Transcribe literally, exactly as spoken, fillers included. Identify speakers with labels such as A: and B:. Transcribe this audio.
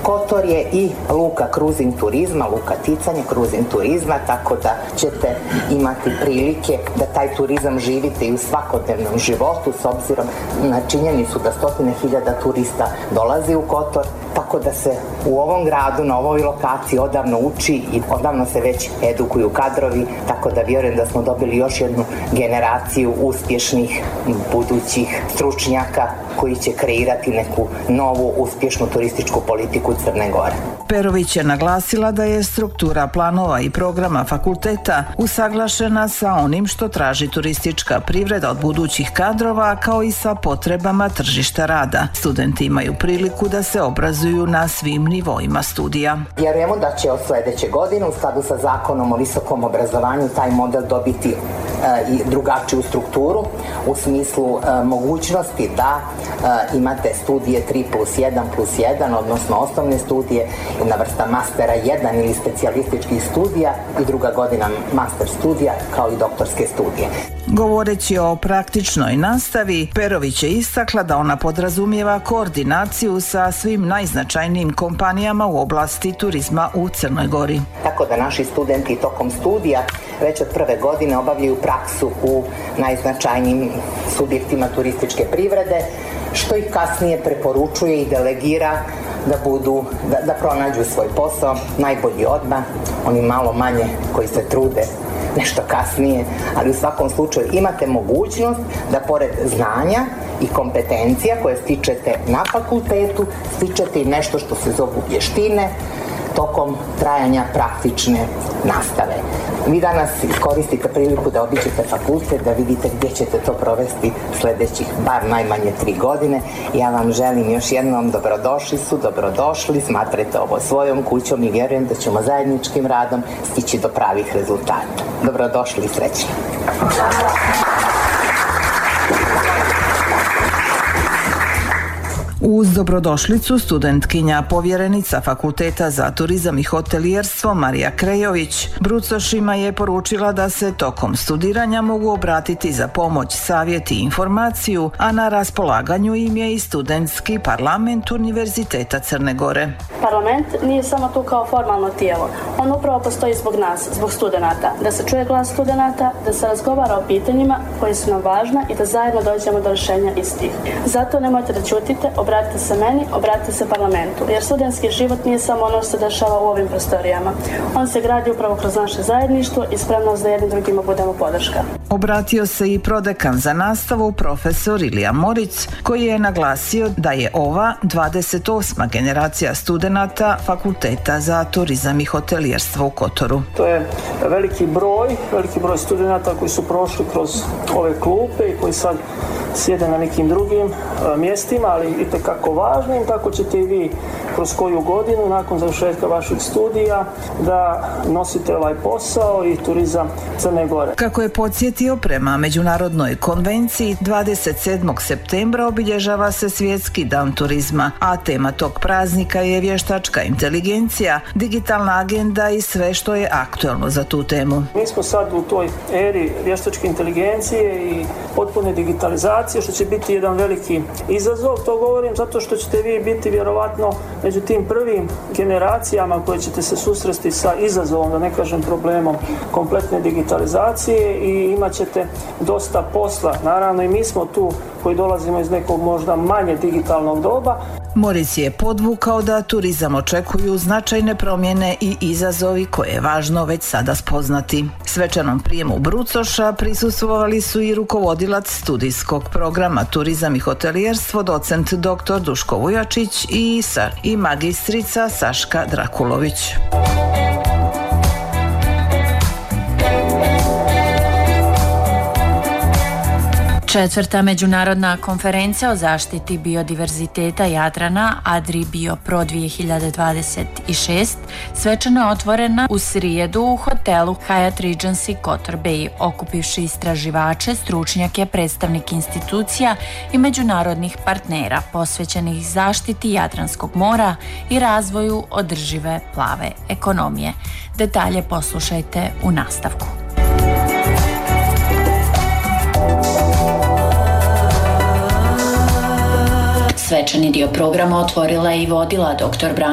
A: Kotor je i luka cruising turizma, luka ticanja cruising turizma, tako da ćete imati prilike da taj turizam živite i u svakodnevnom životu s obzirom na činjenicu da stotine hiljada turista dolazi u Kotor, tako da se u ovom gradu, na ovoj lokaciji odavno uči i odavno se već edukuju kadrovi, tako da vjerujem da smo dobili još jednu generaciju uspješnih budućih stručnjaka koji će kreirati neku novu uspješnu turističku politiku Crne Gore.
B: Perović je naglasila da je struktura planova i programa fakulteta usaglašena sa onim što traži turistička privreda od budućih kadrova, kao i sa potrebama tržišta rada. Studenti imaju priliku da se obrazuju na svim nivoima studija.
A: Vjerujemo da će od sljedeće godine u skladu sa zakonom o visokom obrazovanju taj model dobiti e, i drugačiju strukturu u smislu e, mogućnosti da e, imate studije tri plus jedan plus jedan, odnosno osnovne studije, jedna vrsta mastera jedan ili specijalističkih studija i druga godina master studija kao i doktorske studije.
B: Govoreći o praktičnoj nastavi, Perović je istakla da ona podrazumijeva koordinaciju sa svim najznačajnijim kompanijama u oblasti turizma u Crnoj Gori.
A: Tako da naši studenti tokom studija već od prve godine obavljaju praksu u najznačajnijim subjektima turističke privrede, što ih kasnije preporučuje i delegira da budu, da, da pronađu svoj posao, najbolji odmah, oni malo manje koji se trude nešto kasnije, ali u svakom slučaju imate mogućnost da pored znanja i kompetencija koje stičete na fakultetu, stičete i nešto što se zovu vještine tokom trajanja praktične nastave. Vi danas iskoristite priliku da obiđete fakultet, da vidite gdje ćete to provesti sljedećih bar najmanje tri godine. Ja vam želim još jednom dobrodošli su, dobrodošli, smatrajte ovo svojom kućom i vjerujem da ćemo zajedničkim radom stići do pravih rezultata. Dobrodošli i srećni.
B: Uz dobrodošlicu studentkinja povjerenica Fakulteta za turizam i hotelijerstvo Marija Krejović Brucošima je poručila da se tokom studiranja mogu obratiti za pomoć, savjet i informaciju, a na raspolaganju im je i studentski parlament Univerziteta Crne Gore.
C: Parlament nije samo tu kao formalno tijelo. On upravo postoji zbog nas, zbog studenata, da se čuje glas studenata, da se razgovara o pitanjima koji su nam važna i da zajedno dođemo do rješenja istih. Zato nemojte da ćutite, obratite se meni, obratite se parlamentu, jer studentski život nije samo ono što se dešava u ovim prostorijama. On se gradi upravo kroz naše zajedništvo i spremnost da jednim drugima budemo podrška.
B: Obratio se i prodekan za nastavu profesor Ilija Moric, koji je naglasio da je ova dvadeset osma generacija studenata Fakulteta za turizam i hotelijerstvo u Kotoru.
D: To je veliki broj, veliki broj studenata koji su prošli kroz ove klupe i koji sad sjede na nekim drugim a, mjestima, ali itekako važnim, tako ćete i vi kroz koju godinu nakon završetka vaših studija da nosite ovaj posao i turizam Crne Gore.
B: Kako je podsjetio, prema Međunarodnoj konvenciji dvadeset sedmog septembra obilježava se Svjetski dan turizma, a tema tog praznika je vještačka inteligencija, digitalna agenda i sve što je aktualno za tu temu.
D: Mi smo sad u toj eri vještačke inteligencije i potpune digitalizacije, što će biti jedan veliki izazov. To govorim zato što ćete vi biti vjerovatno među tim prvim generacijama koje ćete se susresti sa izazovom, da ne kažem problemom kompletne digitalizacije i imat ćete dosta posla. Naravno i mi smo tu koji dolazimo iz nekog možda manje digitalnog doba.
B: Moric je podvukao da turizam očekuju značajne promjene i izazovi koje je važno već sada spoznati. Svečanom prijemu Brucoša prisustvovali su i rukovodilac studijskog programa Turizam i hotelijerstvo, docent doktor Duško Vujačić i, i magistrica Saška Drakulović.
E: Četvrta međunarodna konferencija o zaštiti biodiverziteta Jadrana AdriBioPro dvije hiljade dvadeset šest svečano je otvorena u srijedu u hotelu Hyatt Regency Kotor Bay, okupivši istraživače, stručnjake, predstavnike institucija i međunarodnih partnera posvećenih zaštiti Jadranskog mora i razvoju održive plave ekonomije. Detalje poslušajte u nastavku. Svečani dio programa otvorila i vodila doktor Branka